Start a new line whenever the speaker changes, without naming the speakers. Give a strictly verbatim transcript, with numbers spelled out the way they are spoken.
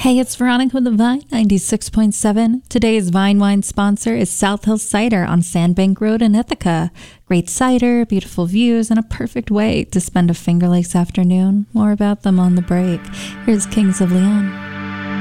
Hey, it's Veronica with the Vine ninety-six point seven. Today's Vine Wine sponsor is South Hill Cider on Sandbank Road in Ithaca. Great cider, beautiful views, and a perfect way to spend a Finger Lakes afternoon. More about them on the break. Here's Kings of Leon.